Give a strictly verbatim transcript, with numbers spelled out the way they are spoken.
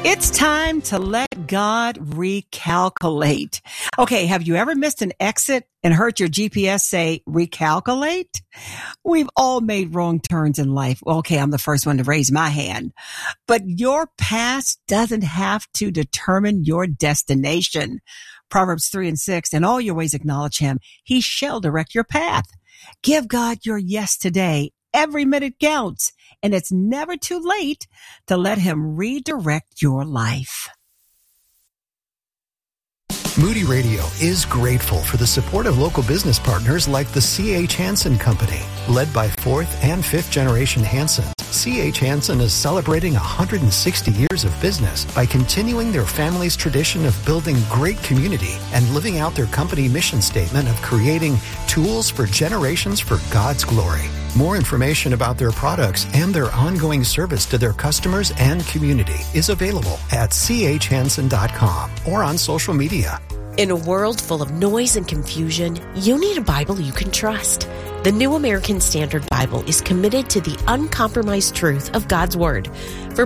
It's time to let God recalculate. Okay, have you ever missed an exit and heard your G P S say recalculate? We've all made wrong turns in life. Well, okay, I'm the first one to raise my hand. But your past doesn't have to determine your destination. Proverbs three and six, in all your ways acknowledge him. He shall direct your path. Give God your yes today. Every minute counts, and it's never too late to let him redirect your life. Moody Radio is grateful for the support of local business partners like the C H. Hansen Company. Led by fourth and fifth generation Hansen, C H. Hansen is celebrating one hundred sixty years of business by continuing their family's tradition of building great community and living out their company mission statement of creating tools for generations for God's glory. More information about their products and their ongoing service to their customers and community is available at c h hansen dot com or on social media. In a world full of noise and confusion, you need a Bible you can trust. The New American Standard Bible is committed to the uncompromised truth of God's Word. For